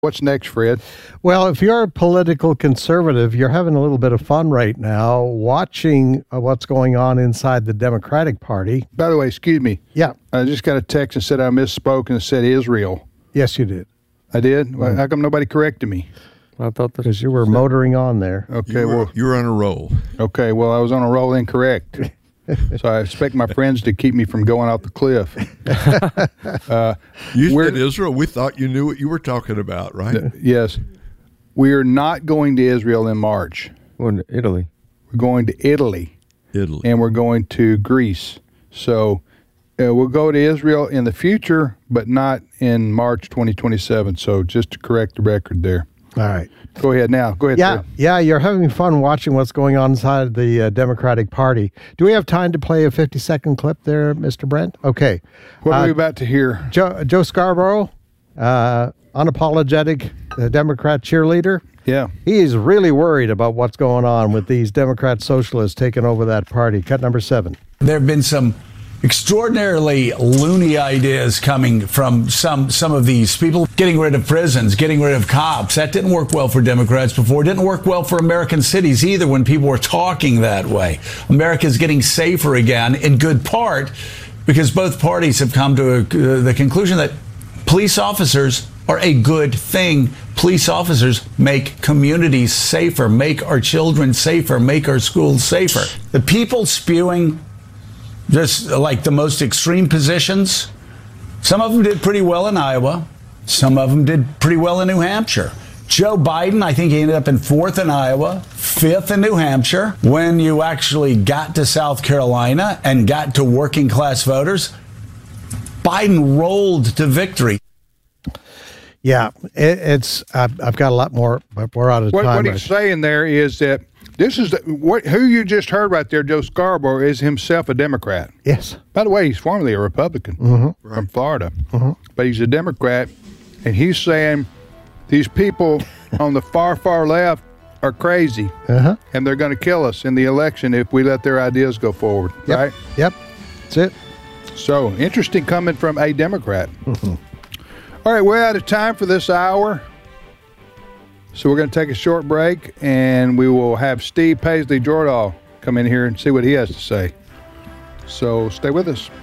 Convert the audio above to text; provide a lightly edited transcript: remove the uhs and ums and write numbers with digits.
What's next, Fred? Well, if you're a political conservative, you're having a little bit of fun right now watching what's going on inside the Democratic Party. By the way, excuse me. Yeah. I just got a text and said I misspoke and said Israel. Yes, you did. I did? Well, how come nobody corrected me? I thought that Because you were motoring on there. Okay, you were on a roll. Okay, well, I was on a roll incorrect. So I expect my friends to keep me from going off the cliff. You said Israel. We thought you knew what you were talking about, right? Yes. We are not going to Israel in March. Or Italy. We're going to Italy. Italy. And we're going to Greece. So we'll go to Israel in the future, but not in March 2027. So just to correct the record there. All right. Go ahead now. Go ahead. Yeah, Fred. yeah, you're having fun watching what's going on inside the Democratic Party. Do we have time to play a 50-second clip there, Mr. Brent? Okay. What are we about to hear? Joe Scarborough, unapologetic Democrat cheerleader. Yeah. He's really worried about what's going on with these Democrat socialists taking over that party. Cut number 7. There have been some extraordinarily loony ideas coming from some of these people. Getting rid of prisons, getting rid of cops. That didn't work well for Democrats before. It didn't work well for American cities either when people were talking that way. America's getting safer again, in good part because both parties have come to the conclusion that police officers are a good thing. Police officers make communities safer, make our children safer, make our schools safer. The people spewing just like the most extreme positions, some of them did pretty well in Iowa. Some of them did pretty well in New Hampshire. Joe Biden, I think he ended up in 4th in Iowa, 5th in New Hampshire. When you actually got to South Carolina and got to working class voters, Biden rolled to victory. Yeah, it's. I've got a lot more, but we're out of time. What he's saying there is that this is who you just heard right there, Joe Scarborough, is himself a Democrat. Yes. By the way, he's formerly a Republican from Florida, but he's a Democrat, and he's saying these people on the far left are crazy, and they're going to kill us in the election if we let their ideas go forward. Yep. Right? Yep. That's it. So interesting coming from a Democrat. All right, we're out of time for this hour. So we're going to take a short break, and we will have Steve Paisley-Jordahl come in here and see what he has to say. So stay with us.